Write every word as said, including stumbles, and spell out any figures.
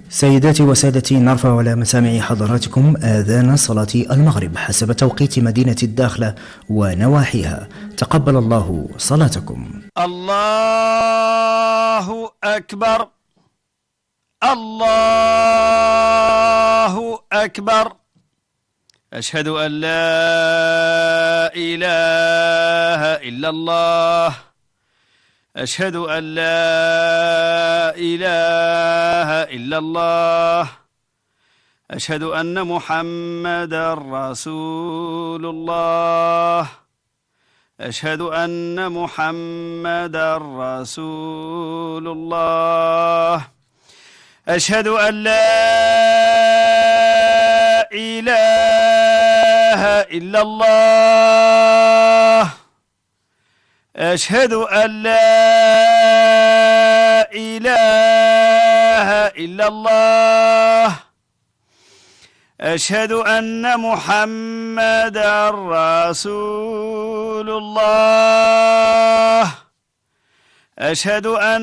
سيداتي وسادتي، نرفع على مسامع حضراتكم آذان صلاة المغرب حسب توقيت مدينة الداخلة ونواحيها. تقبل الله صلاتكم. الله أكبر، الله أكبر. أشهد أن لا إله إلا الله، أشهد أن لا إله إلا الله، أشهد أن محمدا رسول الله، أشهد أن محمدا رسول الله، أشهد أن لا إله إلا الله، أشهد أن لا إله إلا الله، أشهد أن محمدا رسول الله، أشهد أن